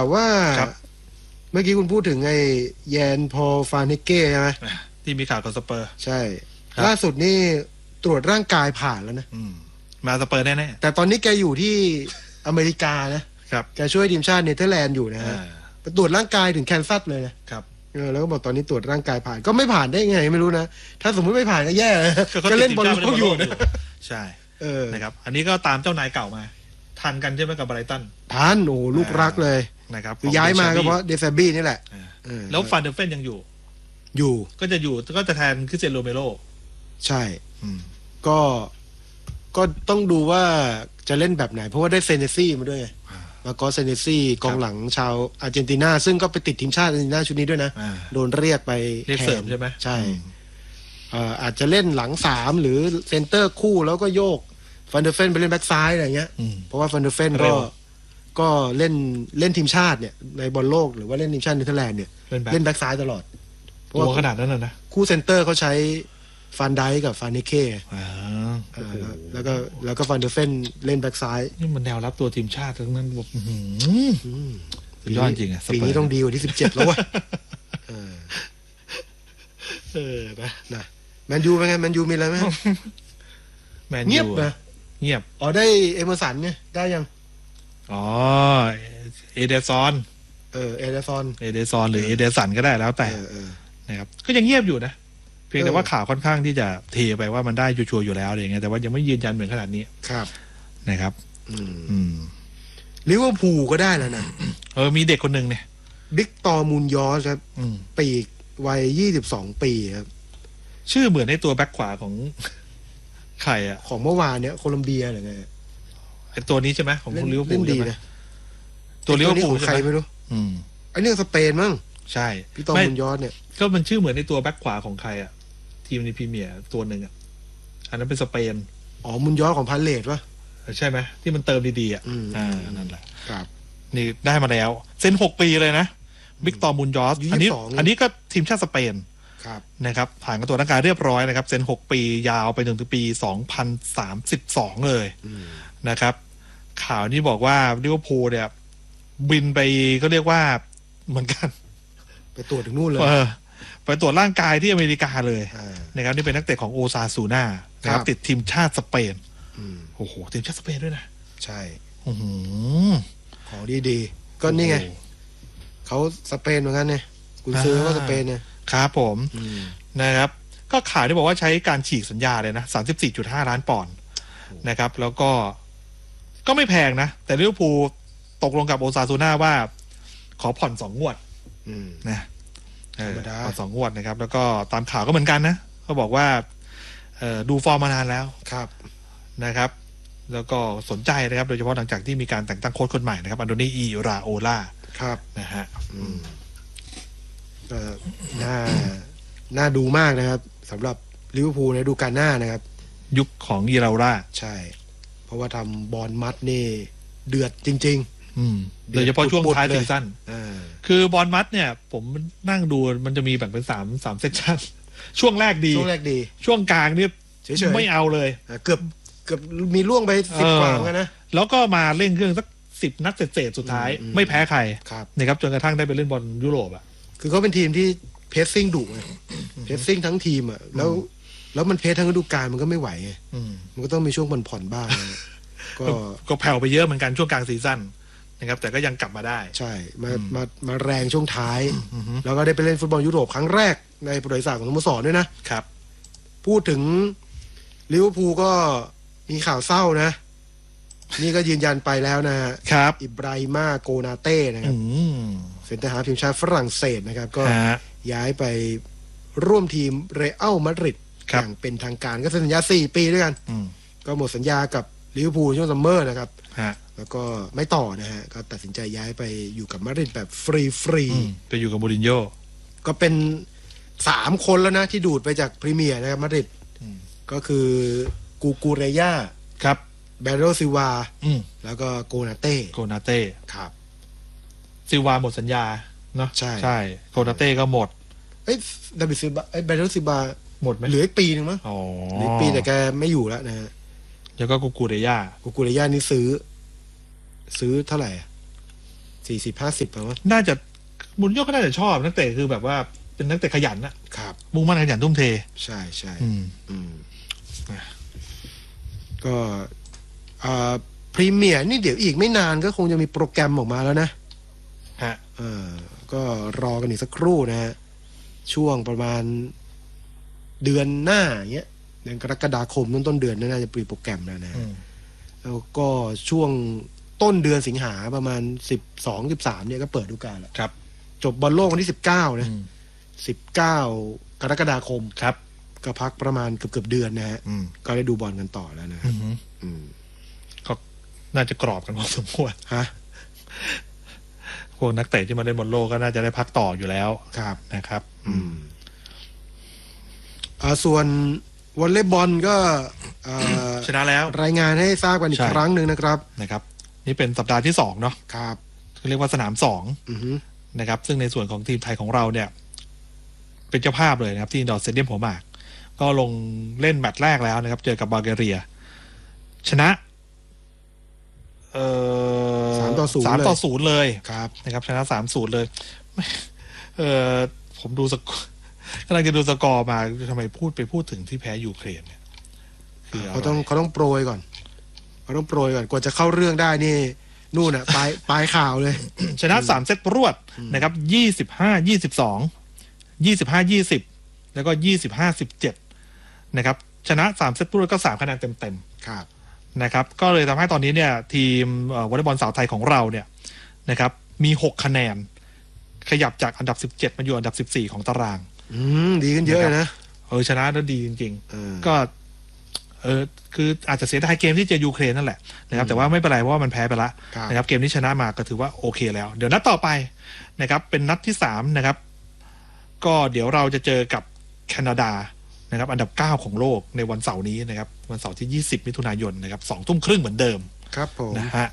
าวว่าเมื่อกี้คุณพูดถึงไอ้แยนพอลฟานเฮเก้ใช่ไหมที่มีข่าวกับสเปอร์ใช่ล่าสุดนี่ตรวจร่างกายผ่านแล้วนะมาสเปอร์แน่ๆแต่ตอนนี้แกอยู่ที่อเมริกานะครับแกช่วยทีมชาติเนเธอร์แลนด์อยู่นะฮะไปตรวจร่างกายถึงแคนซัสเลยนะครับแล้วก็บอกตอนนี้ตรวจร่างกายผ่านก็ไม่ผ่านได้ไงไม่รู้นะถ้าสมมติไม่ผ่านก็แย่ก็เล่นบอลโลกอยู่นะใช่นะครับอันนี้ก็ตามเจ้านายเก่ามาทันกันใช่ไหมกับไบรตันทันโอ้ลูกรักเลยนะครับย้ายมาก็เพราะเดซาบี้นี่แหละแล้วฟันเดอร์เฟนยังอยู่ก็จะแทนคริสเตียนโรเมโรใช่ก็ต้องดูว่าจะเล่นแบบไหนเพราะว่าได้เซเนซี่มาด้วยมาก็เซเนซี่กองหลังชาวอาร์เจนตินาซึ่งก็ไปติดทีมชาติอาร์เจนตินาชุดนี้ด้วยนะโดนเรียกไปแทนใช่ไหมใช่อาจจะเล่นหลัง3หรือเซนเตอร์คู่แล้วก็โยกฟันเดอร์เฟนไปเล่นแบ็กซ้ายอะไรเงี้ยเพราะว่าฟันเดอร์เฟนก็เล่นทีมชาติเนี่ยในบอลโลกหรือว่าเล่นทีมชาติเนเธอร์แลนด์เนี่ยเล่นแบ็กซ้ายตลอดตัวขนาดนั้นนะคู่เซนเตอร์เขาใช้ฟันไดกับฟันเนเก้แล้วก็ฟันเดอร์เฟนเล่นแบ็กซ้ายนี่มันแนวรับตัวทีมชาติทั้งนั้นแบบสุดยอดจริงอ่ะปีนี้ต้องดีกว่าที่17แล้ววะนะแมนยูเป็นไงแมนยูมีอะไรไหมเงียบนะเงียบได้เอเมอร์สันไงได้ยังเอเดซอนเอเดซอนหรือเอเดสันก็ได้แล้วแต่นะครับก็ยังเงียบอยู่นะเพียงแต่ว่าข่าวค่อนข้างที่จะเทไปว่ามันได้ชัวร์อยู่แล้วอะไรอย่างเงี้ยแต่ว่ายังไม่ยืนยันเหมือนขนาดนี้ครับนะครับลิเวอร์พูลก็ได้แล้วนะมีเด็กคนหนึ่งเนี่ยบิ๊กตอร์มูนยอสครับปีกวัย22 ปีครับชื่อเหมือนในตัวแบ็คขวาของใครอ่ะของเมื่อวานเนี้ยโคลัมเบียหรือไงไอตัวนี้ใช่ไหมของลิเวอร์พูลดีนะตัวลิเวอร์พูลใครไม่รู้ไอเรื่องสเปนมั้งใช่พี่ตอร์มูนยอสเนี่ยก็มันชื่อเหมือนในตัวแบ็คขวาของใครอ่ะทีมในพรีเมียร์ตัวหนึ่งอ่ะอันนั้นเป็นสเปนมูนยอสของพาเลตป่ะใช่ไหมที่มันเติมดีๆอ่ะนั่นแหละครับนี่ได้มาแล้วเซ็น6 ปีเลยนะบิ๊กตอร์มูนยอสอันนี้ก็ทีมชาติสเปนนะครับผ่านการตรวจร่างกายเรียบร้อยนะครับเซ็น6 ปียาวไปถึงปี2032เลยนะครับข่าวนี้บอกว่าลิเวอร์พูลเนี่ยบินไปก็เรียกว่าเหมือนกันไปตรวจถึงนู่นเลยไปตรวจร่างกายที่อเมริกาเลยนะครับนี่เป็นนักเตะของโอซาซูน่านะครับติดทีมชาติสเปนโอ้โหทีมชาติสเปนด้วยนะใช่ของดีๆก็นี่ไงเขาสเปนเหมือนกันเนี่ยคุณซื้อว่าสเปนเนี่ยครับผมนะครับก็ข่าวที่บอกว่าใช้การฉีกสัญญาเลยนะ 34.5 ล้านปอนด์นะครับแล้วก็ไม่แพงนะแต่ลิเวอร์พูลตกลงกับโอซาซูน่าว่าขอผ่อน2 งวดนะผ่อน2 งวดนะครับแล้วก็ตามข่าวก็เหมือนกันนะเขาบอกว่าดูฟอร์มมานานแล้วครับนะครับแล้วก็สนใจนะครับโดยเฉพาะหลังจากที่มีการแต่งตั้งโค้ชคนใหม่นะครับอันโดนีอีราโอล่าครับนะฮะน่าดูมากนะครับสำหรับลิเวอร์พูลในฤดูกาลหน้านะครับยุคของอีราโอล่าใช่เพราะว่าทำบอลมัดนี่เดือดจริงๆโดยเฉพาะช่วงท้ายซีซั่นคือบอลมัดเนี่ยผมนั่งดูมันจะมีแบ่งเป็น3เซสชั่นช่วงแรกดีช่วงกลางนี่ไม่เอาเลยเกือบมีล่วงไป10 กว่ากันนะแล้วก็มาเล่นเครื่องสัก10 นัดเศษสุดท้ายไม่แพ้ใครนะครับจนกระทั่งได้ไปเล่นบอลยุโรปอ่ะคือเขาเป็นทีมที่เพสซิ่งดุไงเพสซิ่งทั้งทีมอ่ะแล้วมันเพสทั้งฤดูกาลมันก็ไม่ไหวไงมันก็ต้องมีช่วงผ่อนบ้างก็แผ่วไปเยอะเหมือนกันช่วงกลางซีซั่นนะครับแต่ก็ยังกลับมาได้ใช่มาแรงช่วงท้ายแล้วก็ได้ไปเล่นฟุตบอลยุโรปครั้งแรกในประวัติศาสตร์ของสโมสรด้วยนะครับพูดถึงลิเวอร์พูลก็มีข่าวเศร้านะนี่ก็ยืนยันไปแล้วนะครับอิบราฮิมาโกนาเต้นะครับเซนเตอร์ฮาล์ฟทีมชาติฝรั่งเศสนะครับก็ย้ายไปร่วมทีมเรอัลมาดริดอย่างเป็นทางการก็สัญญา4 ปีด้วยกันก็หมดสัญญากับลิเวอร์พูลช่วงซัมเมอร์นะครับแล้วก็ไม่ต่อนะฮะก็ตัดสินใจย้ายไปอยู่กับมาดริดแบบฟรีไปอยู่กับมูรินโญ่ก็เป็น3 คนแล้วนะที่ดูดไปจากพรีเมียร์นะครับมาดริดก็คือกูเรย่าครับเบโรซิวาแล้วก็โกนาเต้ครับซิวาหมดสัญญาเนาะใช่โกนาเต้ก็หมดดาวิดซิลวาเบโรซิวาหมดไหมเหลือ1 ปีนึงมั้งเหลือ1 ปีแต่แกไม่อยู่แล้วนะฮะแล้วก็กูเรย่านี่ซื้อเท่าไหร่ 40-50แปลว่าน่าจะมูรินโญ่ก็น่าจะชอบนักเตะคือแบบว่าเป็นนักเตะขยันนะครับมุ่งมั่นขยันทุ่มเทใช่ใช่อ่ะก็พรีเมียร์นี่เดี๋ยวอีกไม่นานก็คงจะมีโปรแกรมออกมาแล้วนะฮะก็รอกันอีกสักครู่นะฮะช่วงประมาณเดือนหน้าอย่างเงี้ยเดือนกรกฎาคมต้นเดือนน่าจะมีโปรแกรมแล้วนะแล้วก็ช่วงต้นเดือนสิงหาประมาณ12-13เนี่ยก็เปิดฤดูกาลแล้วครับจบบอลโลกวันที่19นะ19กรกฎาคมครับก็พักประมาณเกือบเดือนนะฮะก็ได้ดูบอลกันต่อแล้วนะก็น่าจะกรอบกันพอสมควรฮะพวกนักเตะที่มาเล่นบอลโลกก็น่าจะได้พักต่ออยู่แล้วครับนะครับส่วนวอลเลย์บอลก็ชนะแล้วรายงานให้ทราบกันอีกครั้งหนึ่งนะครับนี่เป็นสัปดาห์ที่2เนาะครับเรียกว่าสนาม2นะครับซึ่งในส่วนของทีมไทยของเราเนี่ยเป็นเจ้าภาพเลยนะครับที่อินดอร์สเตเดียมหัวหมากก็ลงเล่นแมตช์แรกแล้วนะครับเจอกับบัลแกเรียชนะ3-0เลยครับนะครับชนะ3-0เลยผมดูกำลังจะดูสกอร์มาทำไมพูดถึงที่แพ้ยูเครนเนี่ยเขาต้องโปรยก่อนกว่าจะเข้าเรื่องได้นี่นู่นน่ะปลายข่าวเลยชนะ3เซตรวดนะครับ25-22 25-20แล้วก็25-17นะครับชนะ3เซตรวดก็3คะแนนเต็มๆครับนะครับก็เลยทำให้ตอนนี้เนี่ยทีมวอลเลย์บอลสาวไทยของเราเนี่ยนะครับมี6คะแนนขยับจากอันดับ17มาอยู่อันดับ14ของตารางดีขึ้นเยอะนะชนะแล้วดีจริงๆก็คืออาจจะเสียดายเกมที่เจอยูเครนนั่นแหละนะครับแต่ว่าไม่เป็นไรเพราะว่ามันแพ้ไปแล้วนะครับเกมนี้ชนะมาก็ถือว่าโอเคแล้วเดี๋ยวนัดต่อไปนะครับเป็นนัดที่3นะครับก็เดี๋ยวเราจะเจอกับแคนาดานะครับอันดับ9ของโลกในวันเสาร์นี้นะครับวันเสาร์ที่20มิถุนายนนะครับ 20:30 เหมือนเดิมครับผมนะฮะ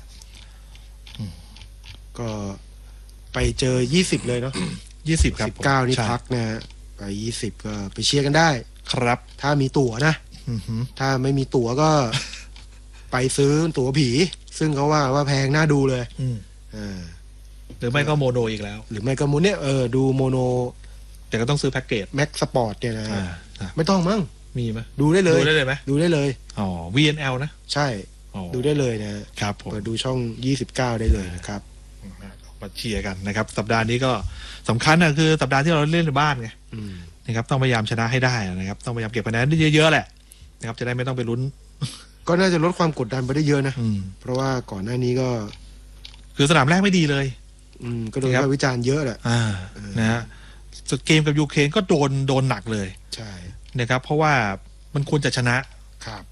ก็ไปเจอ20เลยเนาะ 20ครับ 19นี่พักนะไป20ก็ไปเชียร์กันได้ครับถ้ามีตั๋วนะถ้าไม่มีตั๋วก็ไปซื้อตั๋วผีซึ่งเขาว่าแพงน่าดูเลยหรือไม่ก็โมโนอีกแล้วหรือไม่ก็โมเนี่ยดูโมโนแต่ก็ต้องซื้อแพ็กเกจแม็กสปอร์ตเนี่ยนะไม่ต้องมั้งมีไหมดูได้เลยไหมดูได้เลยอ๋อ VNL นะใช่ดูได้เลยนะครับเปิดดูช่อง29ได้เลยนะครับมาเชียร์กันนะครับสัปดาห์นี้ก็สำคัญนะคือสัปดาห์ที่เราเล่นในบ้านไงนะครับต้องพยายามชนะให้ได้นะครับต้องพยายามเก็บคะแนนได้เยอะๆแหละนะครับจะได้ไม่ต้องไปลุ้นก็น่าจะลดความกดดันไปได้เยอะนะเพราะว่าก่อนหน้านี้ก็คือสนามแรกไม่ดีเลยก็โดนวิจารณ์เยอะแหละนะฮะเกมกับยูเครนก็โดนหนักเลยใช่นะครับเพราะว่ามันควรจะชนะครับ